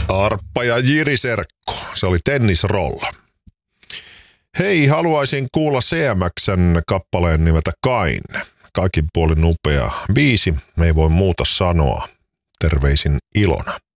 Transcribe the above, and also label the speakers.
Speaker 1: Arppa ja Jiri Serkko. Se oli Tennisrolla. Hei, haluaisin kuulla CMX:n kappaleen nimeltä Kain. Kaikin puolin upea biisi. Me ei voi muuta sanoa. Terveisin Ilona.